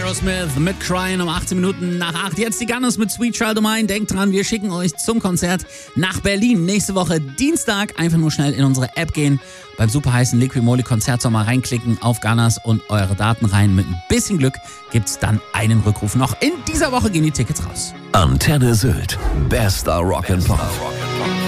Aerosmith mit Crying um 18 Minuten nach 8. Jetzt die Gunners mit Sweet Child O' Mine. Denkt dran, wir schicken euch zum Konzert nach Berlin. Nächste Woche Dienstag. Einfach nur schnell in unsere App gehen. Beim super heißen Liqui Moly Konzertsommer reinklicken auf Gunners und eure Daten rein. Mit ein bisschen Glück gibt's dann einen Rückruf. Noch in dieser Woche gehen die Tickets raus. Antenne Sylt. Bester Rock'n'Pop.